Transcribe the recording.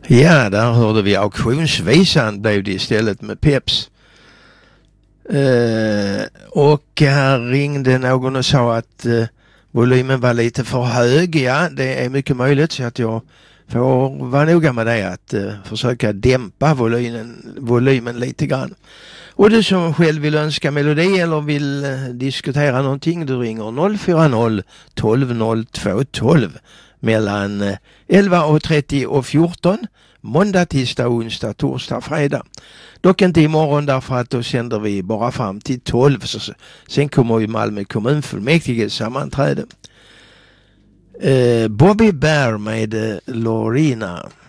Ja, där hörde vi auktionsvisan, blev det istället med Peps. Och här ringde någon och sa att volymen var lite för hög. Ja, det är mycket möjligt, så att jag får vara noga med det, att försöka dämpa volymen lite grann. Och du som själv vill önska melodi eller vill diskutera någonting, du ringer 040 12 02 12 mellan 11.30 och 14, måndag, tisdag, onsdag, torsdag, fredag. Dock inte imorgon, därför att då sänder vi bara fram till 12. Så sen kommer ju Malmö kommunfullmäktige sammanträde. Bobby Bear med Lorina.